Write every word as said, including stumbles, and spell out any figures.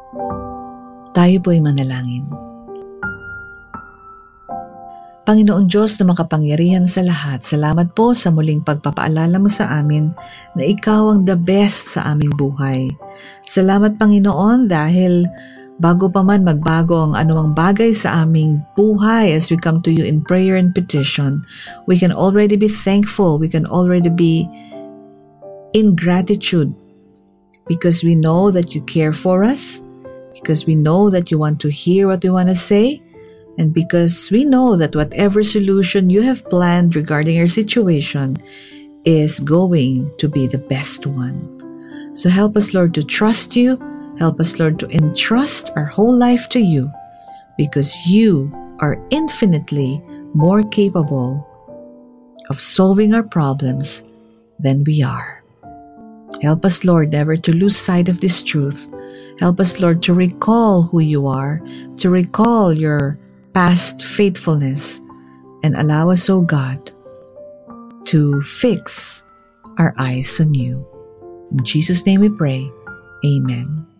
Tayo po'y manalangin. Panginoon Diyos na makapangyarihan sa lahat, salamat po sa muling pagpapaalala mo sa amin na ikaw ang the best sa aming buhay. Salamat Panginoon dahil bago pa man magbago ang anumang bagay sa aming buhay, as we come to you in prayer and petition, we can already be thankful, we can already be in gratitude because we know that you care for us, because we know that you want to hear what we want to say, and because we know that whatever solution you have planned regarding our situation is going to be the best one. So help us, Lord, to trust you. Help us, Lord, to entrust our whole life to you because you are infinitely more capable of solving our problems than we are. Help us, Lord, never to lose sight of this truth. Help us, Lord, to recall who you are, to recall your past faithfulness, and allow us, O God, to fix our eyes on you. In Jesus' name we pray. Amen.